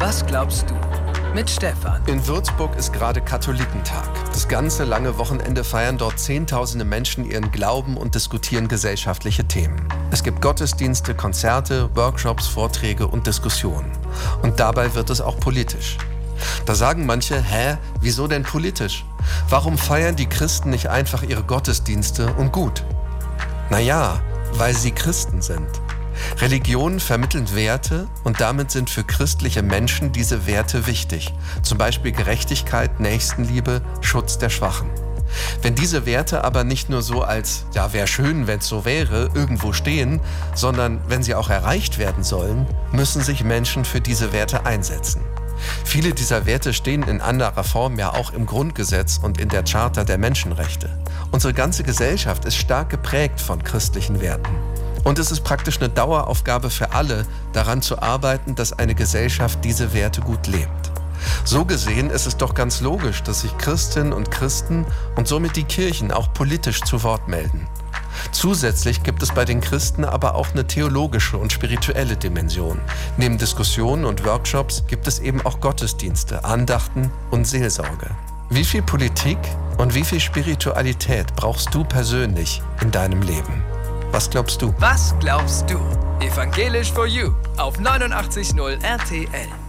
Was glaubst du? Mit Stefan. In Würzburg ist gerade Katholikentag. Das ganze lange Wochenende feiern dort Zehntausende Menschen ihren Glauben und diskutieren gesellschaftliche Themen. Es gibt Gottesdienste, Konzerte, Workshops, Vorträge und Diskussionen. Und dabei wird es auch politisch. Da sagen manche, wieso denn politisch? Warum feiern die Christen nicht einfach ihre Gottesdienste und gut? Naja, weil sie Christen sind. Religionen vermitteln Werte und damit sind für christliche Menschen diese Werte wichtig. Zum Beispiel Gerechtigkeit, Nächstenliebe, Schutz der Schwachen. Wenn diese Werte aber nicht nur so als, ja, wäre schön, wenn es so wäre, irgendwo stehen, sondern wenn sie auch erreicht werden sollen, müssen sich Menschen für diese Werte einsetzen. Viele dieser Werte stehen in anderer Form ja auch im Grundgesetz und in der Charta der Menschenrechte. Unsere ganze Gesellschaft ist stark geprägt von christlichen Werten. Und es ist praktisch eine Daueraufgabe für alle, daran zu arbeiten, dass eine Gesellschaft diese Werte gut lebt. So gesehen ist es doch ganz logisch, dass sich Christinnen und Christen und somit die Kirchen auch politisch zu Wort melden. Zusätzlich gibt es bei den Christen aber auch eine theologische und spirituelle Dimension. Neben Diskussionen und Workshops gibt es eben auch Gottesdienste, Andachten und Seelsorge. Wie viel Politik und wie viel Spiritualität brauchst du persönlich in deinem Leben? Was glaubst du? Was glaubst du? Evangelisch for You auf 89.0 RTL.